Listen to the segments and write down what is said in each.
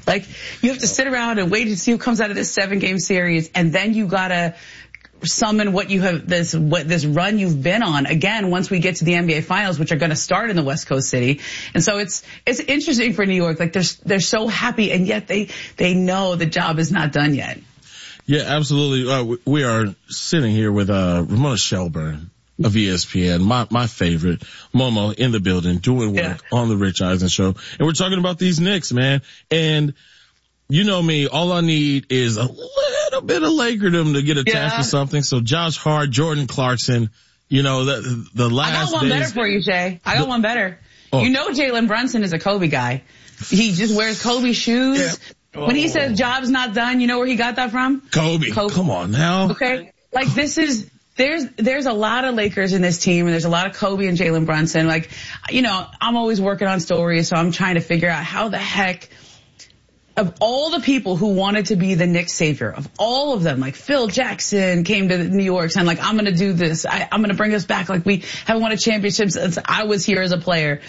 Like, you have to sit around and wait to see who comes out of this 7-game series, and then you gotta summon what you have, this run you've been on again once we get to the NBA finals, which are going to start in the West Coast city. And so it's interesting for New York. Like, they're so happy, and yet they know the job is not done yet. Yeah, absolutely. We are sitting here with Ramona Shelburne of ESPN, my favorite, Momo in the building, doing work on the Rich Eisen show. And we're talking about these Knicks, man. And you know me, all I need is a little bit of Lakerdom to get attached to something. So Josh Hart, Jordan Clarkson, you know, the last I got one better for you, Shay. I got one better. Oh. You know Jalen Brunson is a Kobe guy. He just wears Kobe shoes. Yeah. When he says job's not done, you know where he got that from? Kobe. Come on now. Okay. Like, there's a lot of Lakers in this team, and there's a lot of Kobe and Jalen Brunson. Like, you know, I'm always working on stories, so I'm trying to figure out how the heck, of all the people who wanted to be the Knicks savior, of all of them, like Phil Jackson came to New York saying, like, I'm going to do this. I'm going to bring us back like we haven't won a championship since I was here as a player.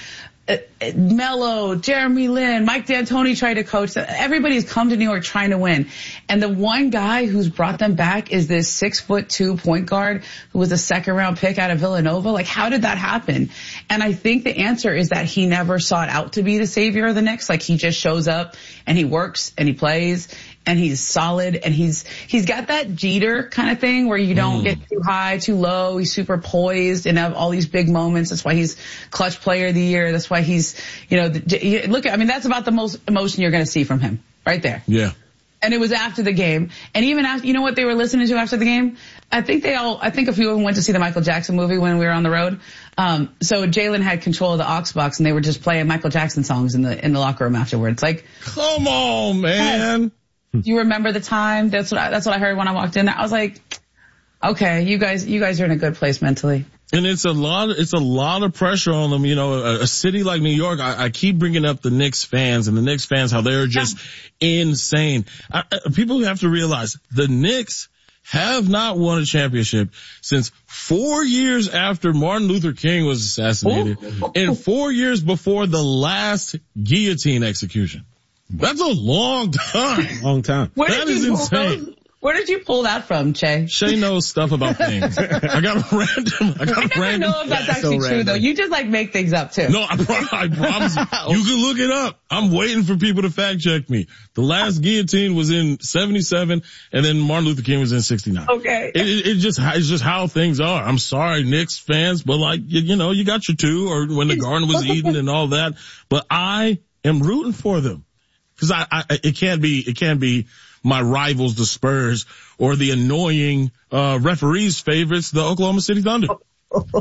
Melo, Jeremy Lin, Mike D'Antoni tried to coach. Everybody's come to New York trying to win. And the one guy who's brought them back is this 6'2" point guard who was a 2nd-round pick out of Villanova. Like, how did that happen? And I think the answer is that he never sought out to be the savior of the Knicks. Like, he just shows up and he works and he plays and he's solid, and he's got that Jeter kind of thing where you don't get too high, too low. He's super poised and have all these big moments. That's why he's clutch player of the year. That's why he's, you know, that's about the most emotion you're going to see from him right there. Yeah. And it was after the game. And even after, you know what they were listening to after the game? I think a few of them went to see the Michael Jackson movie when we were on the road. So Jalen had control of the aux box, and they were just playing Michael Jackson songs in the locker room afterwards. Like, come on, man. Do you remember the time? That's what I heard when I walked in there. I was like, okay, you guys are in a good place mentally. And it's a lot of pressure on them. You know, a city like New York, I keep bringing up the Knicks fans, how they're just insane. People have to realize the Knicks have not won a championship since 4 years after Martin Luther King was assassinated and 4 years before the last guillotine execution. That's a long time. Long time. That is insane. Where did you pull that from, Che? Shay knows stuff about things. I never know if that's actually true, though. You just, like, make things up, too. No, I promise you. You can look it up. I'm waiting for people to fact check me. The last guillotine was in 77, and then Martin Luther King was in 69. Okay. It's just how things are. I'm sorry, Knicks fans, but, like, you know, you got your two, or when the garden was eaten and all that. But I am rooting for them. Cause it can't be my rivals, the Spurs, or the annoying, referees' favorites, the Oklahoma City Thunder. Well,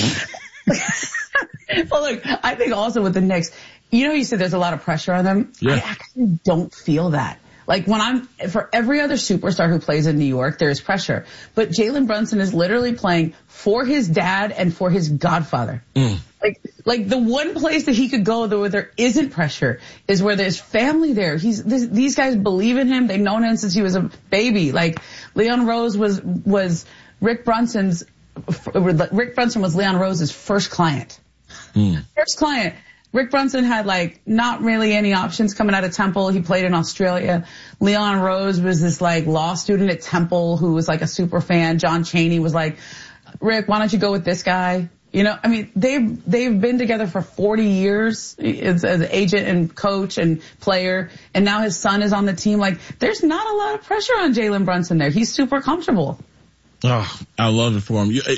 look, I think also with the Knicks, you know, you said there's a lot of pressure on them. Yeah. I actually don't feel that. Like, for every other superstar who plays in New York, there is pressure. But Jalen Brunson is literally playing for his dad and for his godfather. Like the one place that he could go where there isn't pressure is where there's family there. These guys believe in him. They've known him since he was a baby. Like, Leon Rose was Rick Brunson was Leon Rose's first client. First client. Rick Brunson had, like, not really any options coming out of Temple. He played in Australia. Leon Rose was this, like, law student at Temple who was, like, a super fan. John Chaney was like, Rick, why don't you go with this guy? You know, I mean, they've been together for 40 years as agent and coach and player, and now his son is on the team. Like, there's not a lot of pressure on Jalen Brunson there. He's super comfortable. Oh, I love it for him.